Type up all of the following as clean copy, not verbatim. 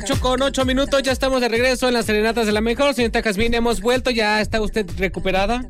8:08, ya estamos de regreso en las serenatas de la mejor. Señorita Jazmín, hemos vuelto, ¿ya está usted recuperada?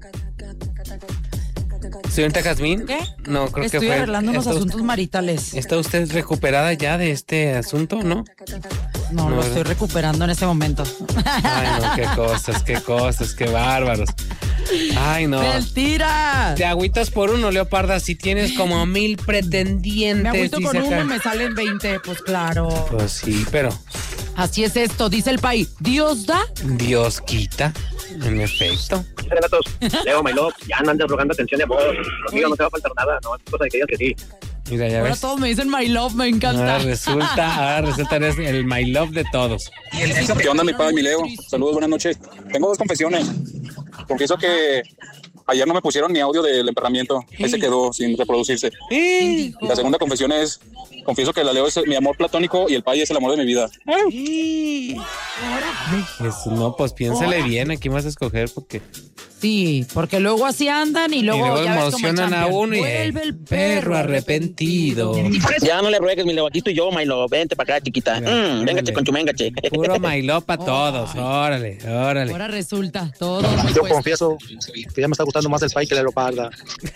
Señorita Jazmín. ¿Qué? No, creo que fue. Estoy arreglando unos asuntos maritales. ¿Está usted recuperada ya de este asunto, no? No, lo estoy recuperando en este momento. Ay, no, qué bárbaros. Ay, no. ¡Mentira! Te agüitas por uno, Leoparda, si tienes como 1000 pretendientes. Me agüito con uno, me salen 20, pues claro. Pues sí, pero... Así es esto, dice el país. Dios da, Dios quita, en efecto. Renatos, Leo, my love, ya no andes rogando atención de amor. Conmigo no te va a faltar nada, no es cosa de que digas que sí. Mira, ya ahora ves. todos me dicen my love, me encanta. Ahora resulta eres el my love de todos. ¿Qué onda, mi padre, mi Leo? Saludos, buenas noches. Tengo 2 confesiones. Confieso que ayer no me pusieron mi audio del emperramiento. Ahí se quedó sin reproducirse. La segunda confesión es, confieso que la Leo es mi amor platónico y el Pai es el amor de mi vida. No, pues piénsale bien, aquí vas a escoger porque... Sí, porque luego así andan y luego ya emocionan a uno y vuelve el perro arrepentido. Ya no le ruegues, mi Leo, aquí estoy yo, my love, vente para acá, chiquita. Véngate con chuméngache. Puro my love para todos, órale. Ahora resulta, todo. Yo confieso que ya me está gustando más el Pai que la Leoparda.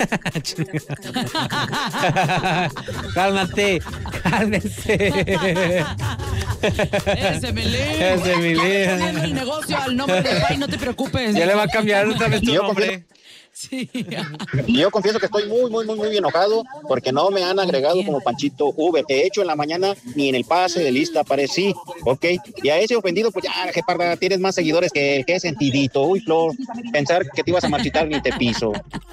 Cálmate, cálmese. Ese mi Leo. Poniendo el negocio al nombre del Pai, no te preocupes. Ya le va a cambiar otra vez tu nombre. Sí. Y yo confieso que estoy muy enojado porque no me han agregado como Panchito V. De hecho, en la mañana ni en el pase de lista aparecí, ¿ok? Y a ese ofendido, pues ya, Geparda, tienes más seguidores que sentidito. Uy, Flor, pensar que te ibas a marchitar ni te piso.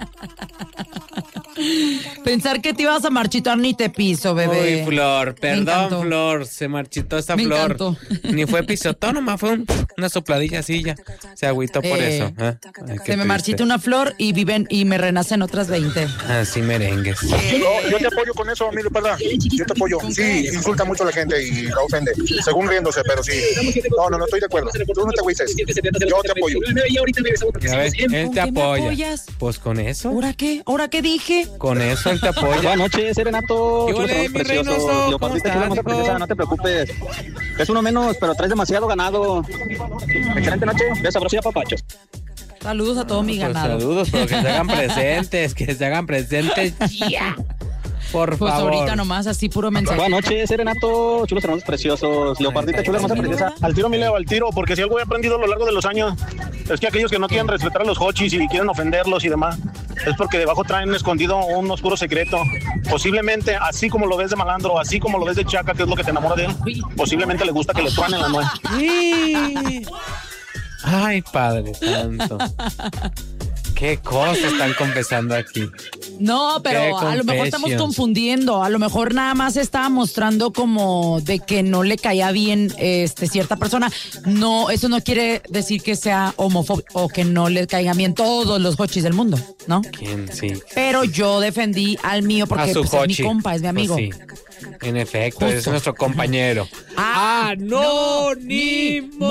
Pensar que te ibas a marchitar ni te piso, bebé. Uy, Flor, perdón, Flor, se marchitó esta me flor. Encantó. Ni fue pisotón, nomás fue una sopladilla así ya. Se agüitó por eso. Ay, se me marchita una flor y me renacen otras 20. Así merengues. Yo te apoyo con eso, amigo, ¿verdad? Yo te apoyo. Sí, insulta mucho a la gente y la ofende. Según riéndose, pero sí. No estoy de acuerdo. Tú no te agüites. Yo te apoyo. Ya ves, él te apoya. Apoyas? Pues con eso. ¿Ahora qué dije? Con eso él te apoya. Buenas noches, Serenato. ¿Qué ole, mi Reynoso? Leopardita, ¿Cómo estás, princesa, no te preocupes. Es uno menos, pero traes demasiado ganado. Excelente noche. Besos, abrazos y apapachos. Saludos a todo mi Pues ganado. saludos, pero que se hagan presentes, ya. Por pues favor. Ahorita nomás, así puro mensaje. Buenas noches, Serenato. Chulos hermanos preciosos. Leopardita, chula hermosa princesa. Al tiro, mi Leo, al tiro, porque si algo he aprendido a lo largo de los años es que aquellos que no quieren respetar a los hochis y quieren ofenderlos y demás, es porque debajo traen escondido un oscuro secreto. Posiblemente, así como lo ves de malandro, así como lo ves de chaca, que es lo que te enamora de él, posiblemente le gusta que le truenen la nuez. Ay, Padre Santo. ¿Qué cosas están confesando aquí? No, pero a lo mejor estamos confundiendo. A lo mejor nada más estaba mostrando como de que no le caía bien cierta persona. No, eso no quiere decir que sea homofóbico o que no le caigan bien todos los hochis del mundo, ¿no? ¿Quién? Sí. Pero yo defendí al mío porque pues, es mi compa, es mi amigo. Pues sí. En efecto, es nuestro compañero. ¡Anónimo!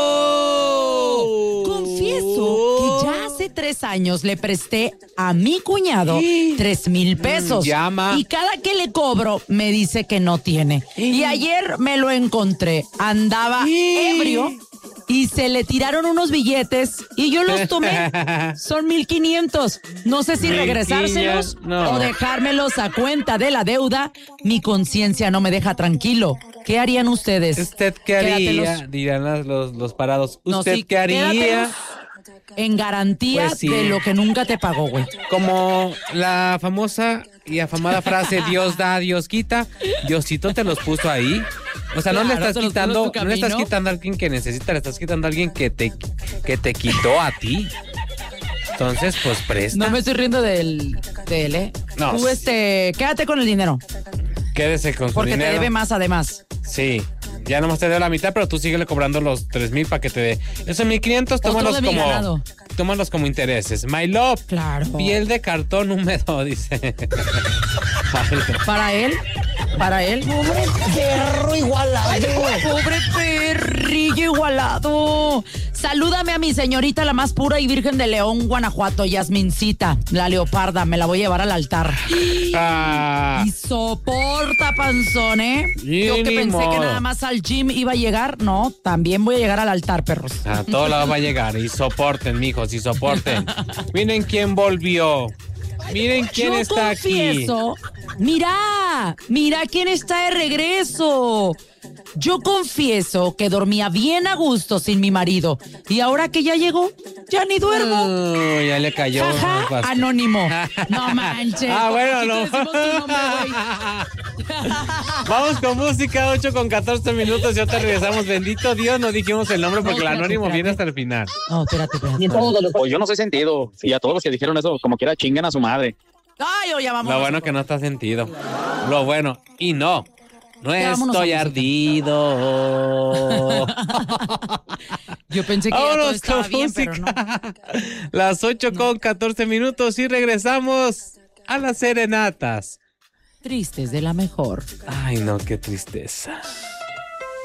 Confieso que ya hace 3 años le presté a mi cuñado 3,000 pesos. Llama. Y cada que le cobro me dice que no tiene. Y ayer me lo encontré. Andaba ebrio y se le tiraron unos billetes y yo los tomé. Son 1,500. No sé si regresárselos o dejármelos a cuenta de la deuda. Mi conciencia no me deja tranquilo. ¿Qué harían ustedes? ¿Usted qué haría? Dirán los parados. ¿Usted qué haría? En garantía Pues sí. de lo que nunca te pagó, güey. Como la famosa y afamada frase, Dios da, Dios quita. Diosito te los puso ahí. O sea, Claro, no le estás quitando, no le estás quitando a alguien que necesita, le estás quitando a alguien que te quitó a ti. Entonces, pues presta. No me estoy riendo de él, ¿eh? No. Tú, quédate con el dinero. Quédese con su porque dinero. Te debe más, además. Sí. Ya nomás te dio la mitad, pero tú síguele cobrando los 3,000 para que te dé. Esos 1,500, tómalos como intereses. My love. Claro. Piel de cartón húmedo, dice. Para él. Pobre perro igualado. Pobre perrillo igualado. Salúdame a mi señorita, la más pura y virgen de León, Guanajuato, Yasmincita, la leoparda. Me la voy a llevar al altar. Y soporta, panzón, ¿eh? Yo que pensé que nada más al gym iba a llegar. No, también voy a llegar al altar, perros. A todo lado va a llegar. Y soporten, mijos, y soporten. Miren quién volvió. Miren quién está aquí. Mira quién está de regreso. Yo confieso que dormía bien a gusto sin mi marido. Y ahora que ya llegó, ya ni duermo. Ya le cayó. Jaja, anónimo. No manches. Bueno, no. Vamos con música, 8:14 minutos y ahorita regresamos. Bendito Dios, no dijimos el nombre porque el anónimo viene hasta el final. No, espérate. Pues yo no soy sentido. Y a todos los que dijeron eso, como quiera, chinguen a su madre. Ay, ya vamos. Lo bueno que no está sentido. Lo bueno. Y no estoy ardido. Yo pensé que ya todo estaba bien, pero no. Las 8:14 minutos y regresamos a las serenatas. Tristes de la mejor. Ay, no, qué tristeza.